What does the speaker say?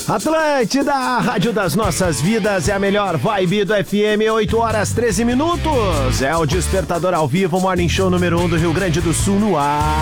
Atlântida, a rádio das nossas vidas, é a melhor vibe do FM, 8h13. É o Despertador ao vivo, Morning Show número 1 do Rio Grande do Sul no ar.